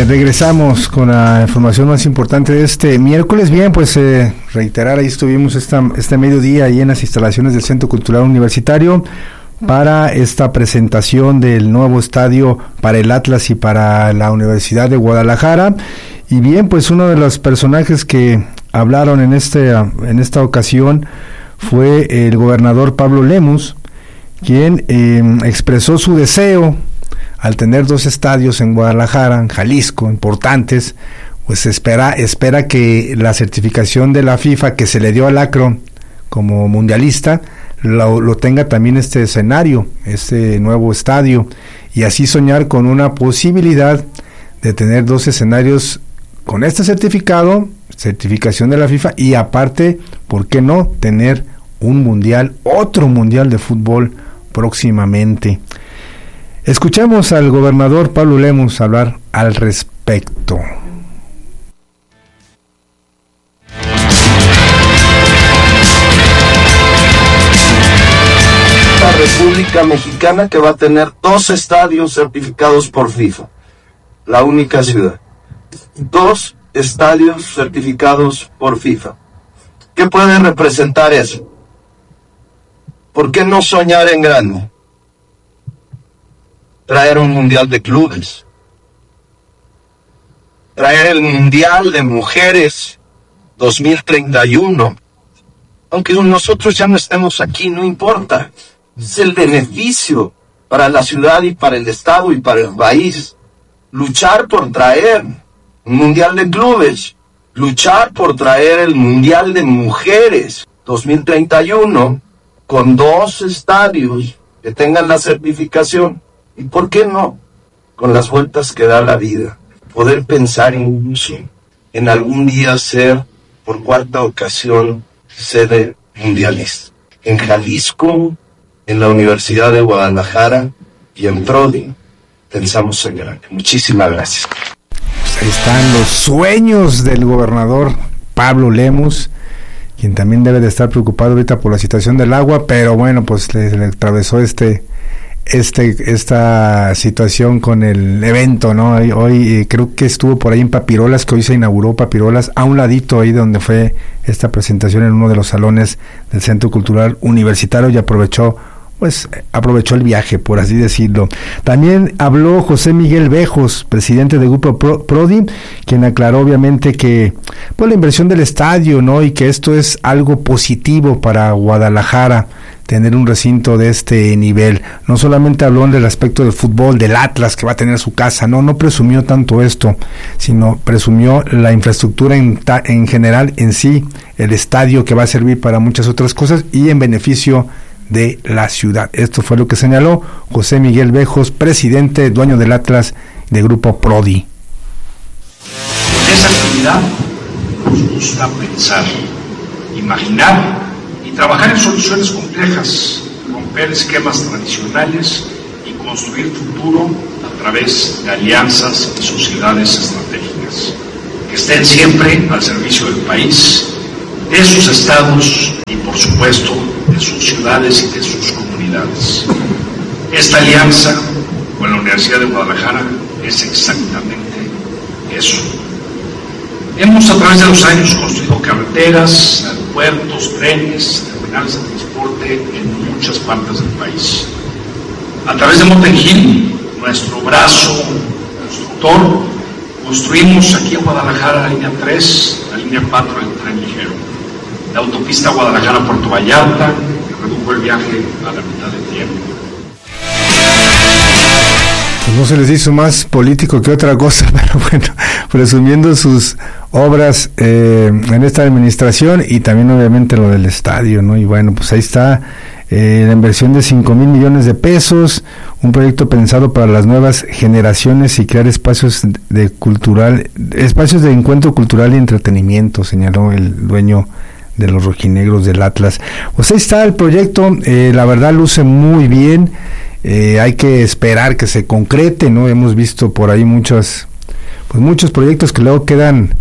regresamos con la información más importante de este miércoles. Bien, pues reiterar, ahí estuvimos este mediodía ahí en las instalaciones del Centro Cultural Universitario para esta presentación del nuevo estadio para el Atlas y para la Universidad de Guadalajara. Y bien, pues uno de los personajes que hablaron en esta ocasión fue el gobernador Pablo Lemus, quien expresó su deseo al tener 2 estadios en Guadalajara, en Jalisco, importantes, pues espera que la certificación de la FIFA que se le dio al Akron como mundialista lo tenga también este escenario, este nuevo estadio, y así soñar con una posibilidad de tener 2 escenarios con este certificación de la FIFA, y aparte, ¿por qué no tener otro mundial de fútbol próximamente? Escuchemos al gobernador Pablo Lemus hablar al respecto. La República Mexicana que va a tener 2 estadios certificados por FIFA. La única ciudad. 2 estadios certificados por FIFA. ¿Qué puede representar eso? ¿Por qué no soñar en grande? Traer un mundial de clubes, traer el mundial de mujeres 2031, aunque nosotros ya no estemos aquí, no importa, es el beneficio para la ciudad y para el estado y para el país, luchar por traer un mundial de clubes, luchar por traer el mundial de mujeres 2031 con 2 estadios que tengan la certificación. ¿Y por qué no? Con las vueltas que da la vida, poder pensar incluso en algún día ser, por 4ª ocasión, sede mundialista. En Jalisco, en la Universidad de Guadalajara y en Prodi, pensamos en grande. Muchísimas gracias. Pues ahí están los sueños del gobernador Pablo Lemus, quien también debe de estar preocupado ahorita por la situación del agua, pero bueno, pues le atravesó esta situación con el evento, ¿no? Hoy creo que estuvo por ahí en Papirolas, que hoy se inauguró Papirolas, a un ladito ahí donde fue esta presentación en uno de los salones del Centro Cultural Universitario, y aprovechó el viaje, por así decirlo. También habló José Miguel Bejos, presidente del Grupo Prodi, quien aclaró obviamente que pues la inversión del estadio, ¿no? Y que esto es algo positivo para Guadalajara, tener un recinto de este nivel. No solamente habló del aspecto del fútbol, del Atlas que va a tener su casa, no presumió tanto esto, sino presumió la infraestructura en general en sí, el estadio que va a servir para muchas otras cosas y en beneficio de la ciudad. Esto fue lo que señaló José Miguel Bejos, presidente, dueño del Atlas de Grupo Prodi. En esa actividad nos gusta pensar, imaginar y trabajar en soluciones complejas, romper esquemas tradicionales y construir futuro a través de alianzas y sociedades estratégicas que estén siempre al servicio del país, de sus estados y por supuesto de sus ciudades y de sus comunidades. Esta alianza con la Universidad de Guadalajara es exactamente eso. Hemos a través de los años construido carreteras, aeropuertos, trenes, terminales de transporte en muchas partes del país. A través de Motengil, nuestro brazo constructor, construimos aquí en Guadalajara la línea 3, la línea 4 del tren ligero, la autopista Guadalajara-Puerto Vallarta, que redujo el viaje a la mitad del tiempo. Pues no se les hizo más político que otra cosa, pero bueno, presumiendo sus obras en esta administración y también obviamente lo del estadio, ¿no? Y bueno, pues ahí está la inversión de 5,000 millones de pesos, un proyecto pensado para las nuevas generaciones y crear espacios de encuentro cultural y entretenimiento, señaló el dueño de los rojinegros del Atlas. Pues ahí está el proyecto, la verdad luce muy bien. Hay que esperar que se concrete, ¿no? Hemos visto por ahí muchos proyectos que luego quedan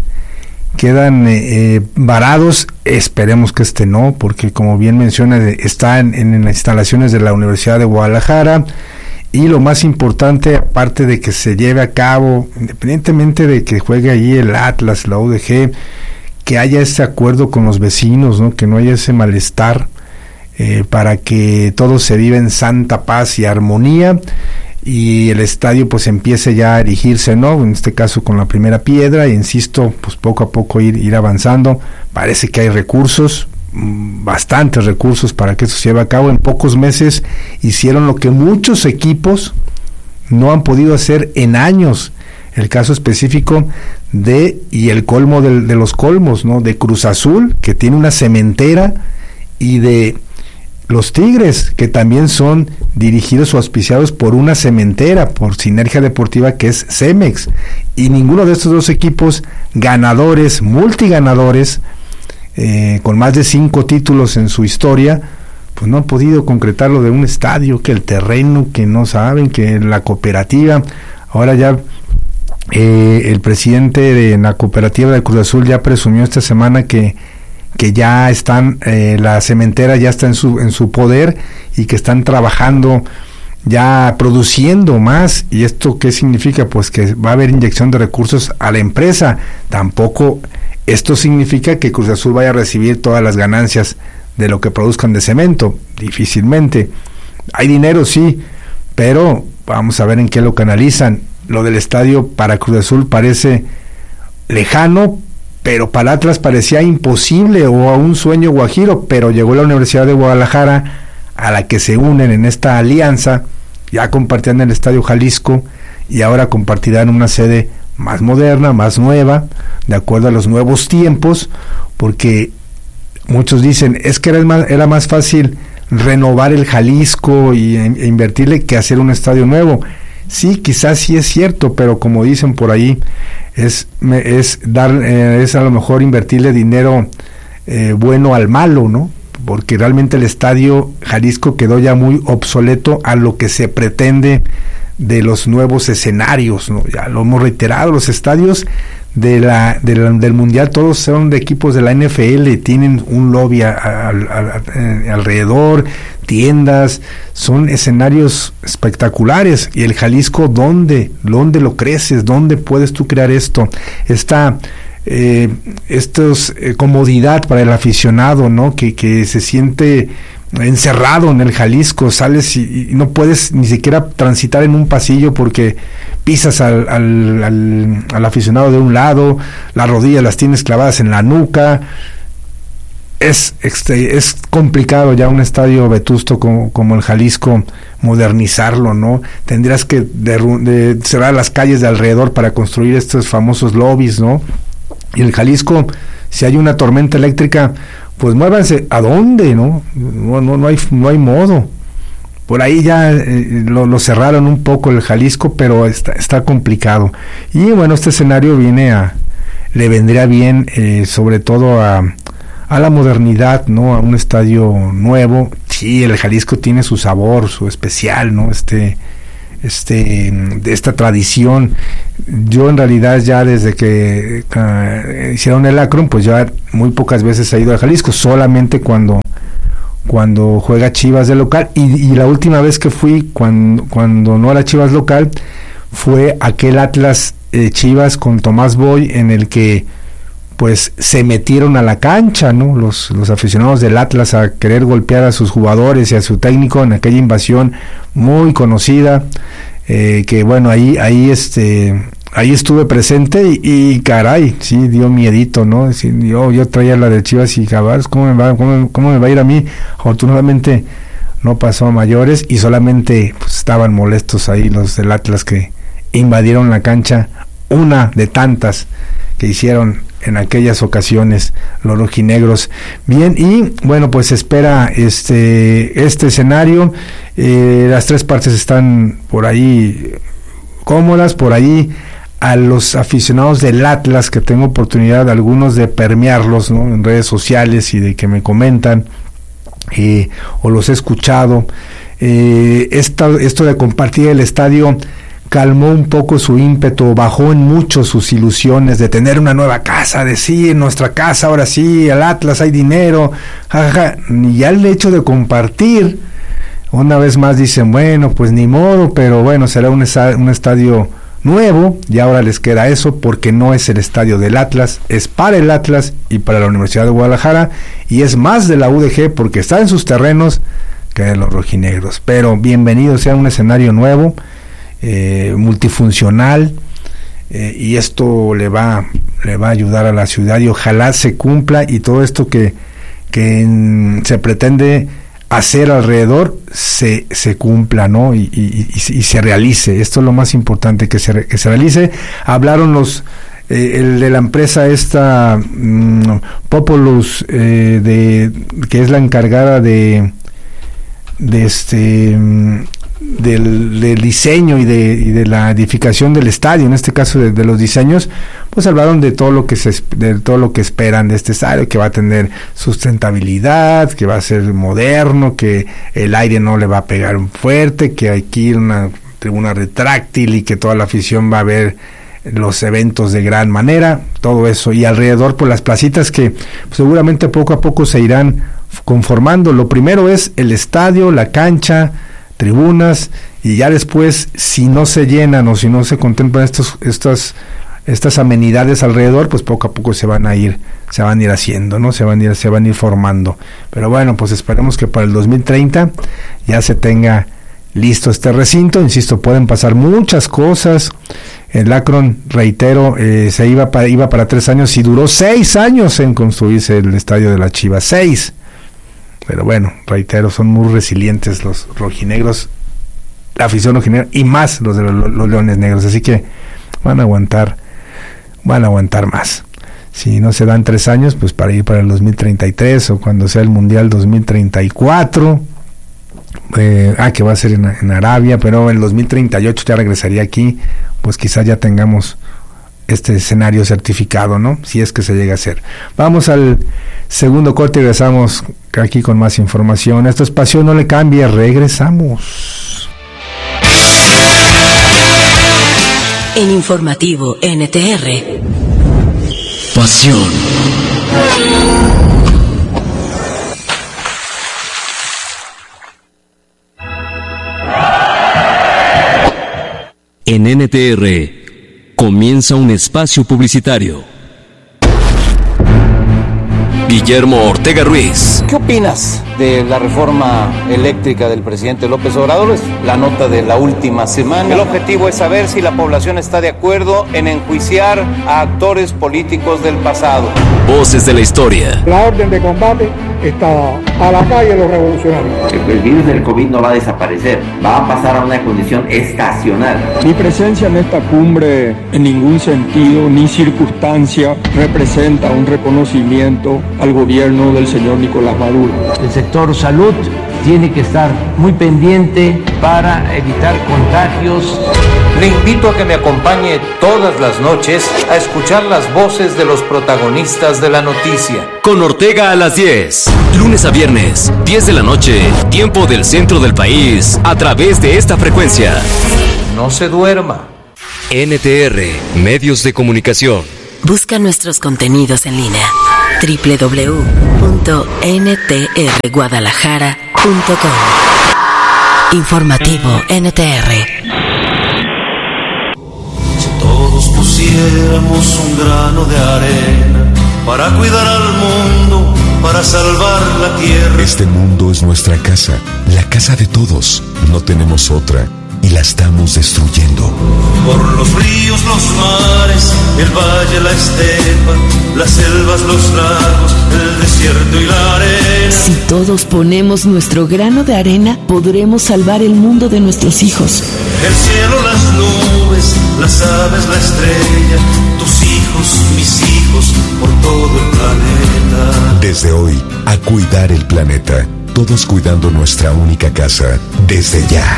varados. Esperemos que este no, porque como bien menciona, está en las instalaciones de la Universidad de Guadalajara y lo más importante, aparte de que se lleve a cabo, independientemente de que juegue allí el Atlas, la UDG, que haya ese acuerdo con los vecinos, ¿no? Que no haya ese malestar, para que todo se viva en santa paz y armonía, y el estadio pues empiece ya a erigirse, ¿no? En este caso con la primera piedra, e insisto, pues poco a poco ir avanzando. Parece que hay recursos, bastantes recursos para que eso se lleve a cabo. En pocos meses hicieron lo que muchos equipos no han podido hacer en años. El caso específico y el colmo de los colmos, ¿no? De Cruz Azul, que tiene una cementera, y de los Tigres, que también son dirigidos o auspiciados por una cementera, por Sinergia Deportiva, que es Cemex. Y ninguno de estos dos equipos ganadores, multiganadores, con más de 5 títulos en su historia, pues no han podido concretar lo de un estadio, que el terreno, que no saben, que la cooperativa. Ahora ya el presidente de la cooperativa de Cruz Azul ya presumió esta semana que ya están, la cementera ya está en su poder, y que están trabajando, ya produciendo más. ¿Y esto qué significa? Pues que va a haber inyección de recursos a la empresa. Tampoco esto significa que Cruz Azul vaya a recibir todas las ganancias de lo que produzcan de cemento, difícilmente. Hay dinero, sí, pero vamos a ver en qué lo canalizan. Lo del estadio para Cruz Azul parece lejano, pero para Atlas parecía imposible, o a un sueño guajiro, pero llegó la Universidad de Guadalajara, a la que se unen en esta alianza. Ya compartían el Estadio Jalisco, y ahora compartirán una sede más moderna, más nueva, de acuerdo a los nuevos tiempos, porque muchos dicen, es que era más fácil renovar el Jalisco e invertirle que hacer un estadio nuevo. Sí, quizás sí es cierto, pero como dicen por ahí, es a lo mejor invertirle dinero bueno al malo, ¿no? Porque realmente el Estadio Jalisco quedó ya muy obsoleto a lo que se pretende de los nuevos escenarios, ¿no? Ya lo hemos reiterado, los estadios del Mundial todos son de equipos de la NFL, tienen un lobby alrededor, tiendas, son escenarios espectaculares. Y el Jalisco, ¿dónde lo creces? ¿Dónde puedes tú crear esto? Comodidad para el aficionado, ¿no? Que se siente encerrado en el Jalisco, sales y no puedes ni siquiera transitar en un pasillo porque pisas al aficionado de un lado, las rodillas las tienes clavadas en la nuca. Es complicado ya un estadio vetusto como el Jalisco modernizarlo, ¿no? Tendrías que cerrar las calles de alrededor para construir estos famosos lobbies, ¿no? Y el Jalisco, si hay una tormenta eléctrica, pues muévanse. ¿A dónde? No hay modo. Por ahí ya lo cerraron un poco el Jalisco, pero está complicado. Y bueno, este escenario le vendría bien, sobre todo a la modernidad, ¿no? A un estadio nuevo. Sí, el Jalisco tiene su sabor, su especial, ¿no? De esta tradición. Yo en realidad ya desde que hicieron el Akron, pues ya muy pocas veces he ido a Jalisco, solamente cuando juega Chivas de local, y la última vez que fui cuando no era Chivas local fue aquel Atlas Chivas con Tomás Boy, en el que pues se metieron a la cancha, ¿no? Los aficionados del Atlas a querer golpear a sus jugadores y a su técnico en aquella invasión muy conocida, que bueno, ahí estuve presente y caray, sí, dio miedito, ¿no? Yo traía la de Chivas y cabal, ¿cómo me va a ir a mí? Afortunadamente no pasó a mayores, y solamente pues estaban molestos ahí los del Atlas que invadieron la cancha, una de tantas que hicieron en aquellas ocasiones los rojinegros. Bien, y bueno, pues espera este escenario. Las tres partes están por ahí cómodas. Por ahí a los aficionados del Atlas, que tengo oportunidad algunos de permearlos, ¿no? En redes sociales, y de que me comentan, o los he escuchado, esto de compartir el estadio calmó un poco su ímpetu, bajó en mucho sus ilusiones de tener una nueva casa, de sí, en nuestra casa ahora sí, al Atlas hay dinero, jajaja. Y ya el hecho de compartir Una vez más dicen, bueno, pues ni modo, pero bueno, será un estadio nuevo, y ahora les queda eso, porque no es el estadio del Atlas, es para el Atlas y para la Universidad de Guadalajara, y es más de la UDG porque está en sus terrenos que de los rojinegros. Pero bienvenido sea un escenario nuevo, multifuncional, y esto le va a ayudar a la ciudad, y ojalá se cumpla, y todo esto que se pretende hacer alrededor se cumpla, ¿no? Y se realice. Esto es lo más importante, que se realice. Hablaron el de la empresa esta Populus, que es la encargada del diseño y de la edificación del estadio, en este caso de los diseños. Pues hablaron de todo lo que esperan de este estadio, que va a tener sustentabilidad, que va a ser moderno, que el aire no le va a pegar fuerte, que hay que ir una tribuna retráctil y que toda la afición va a ver los eventos de gran manera, todo eso, y alrededor por las placitas que seguramente poco a poco se irán conformando. Lo primero es el estadio, la cancha, tribunas, y ya después, si no se llenan o si no se contemplan estas amenidades alrededor, pues poco a poco se van a ir haciendo, ¿no? Se van a ir formando. Pero bueno, pues esperemos que para el 2030 ya se tenga listo este recinto. Insisto, pueden pasar muchas cosas. El Akron, reitero, se iba para 3 años y duró 6 años en construirse el estadio de las Chivas, 6. Pero bueno, reitero, son muy resilientes los rojinegros, la afición rojinegra, y más los de los Leones Negros, así que van a aguantar más. Si no se dan 3 años, pues para ir para el 2033 o cuando sea el Mundial 2034, que va a ser en Arabia, pero en el 2038 ya regresaría aquí, pues quizás ya tengamos este escenario certificado, ¿no? Si es que se llega a hacer. Vamos al segundo corte y regresamos aquí con más información. Esto es Pasión, no le cambie, regresamos. En Informativo NTR. Pasión. En NTR comienza un espacio publicitario. Guillermo Ortega Ruiz. ¿Qué opinas de la reforma eléctrica del presidente López Obrador? Es la nota de la última semana. El objetivo es saber si la población está de acuerdo en enjuiciar a actores políticos del pasado. Voces de la historia. La orden de combate está a la calle los revolucionarios. El virus del COVID no va a desaparecer, va a pasar a una condición estacional. Mi presencia en esta cumbre en ningún sentido ni circunstancia representa un reconocimiento al gobierno del señor Nicolás Maduro. El sector salud tiene que estar muy pendiente para evitar contagios. Le invito a que me acompañe todas las noches a escuchar las voces de los protagonistas de la noticia. Con Ortega a las 10, lunes a viernes, 10 de la noche, tiempo del centro del país, a través de esta frecuencia. No se duerma. NTR, medios de comunicación. Busca nuestros contenidos en línea. www.ntrguadalajara.com. Informativo NTR. Si todos pusiéramos un grano de arena para cuidar al mundo, para salvar la tierra. Este mundo es nuestra casa, la casa de todos. No tenemos otra y la estamos destruyendo. Por los ríos, los mares, el valle, la estepa, las selvas, los lagos, el desierto y la arena. Si todos ponemos nuestro grano de arena, podremos salvar el mundo de nuestros hijos. El cielo, las nubes, las aves, la estrella, tus hijos, mis hijos, por todo el planeta. Desde hoy, a cuidar el planeta. Todos cuidando nuestra única casa, desde ya.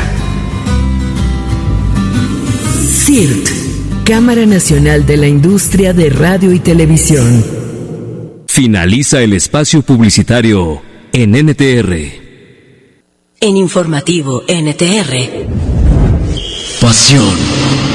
CIRT, Cámara Nacional de la Industria de Radio y Televisión. Finaliza el espacio publicitario en NTR. En Informativo NTR. Pasión.